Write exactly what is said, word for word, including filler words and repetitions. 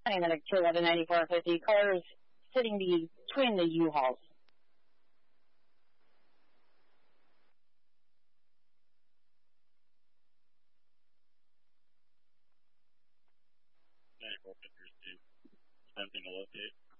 Paramedic two eleven ninety-four fifty, cars sitting between the U-Hauls. ninety-four fifty, attempting to locate.